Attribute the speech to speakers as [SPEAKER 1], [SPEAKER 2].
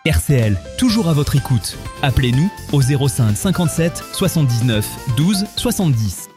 [SPEAKER 1] RCL, toujours à votre écoute. Appelez-nous au 05 57 79 12 70.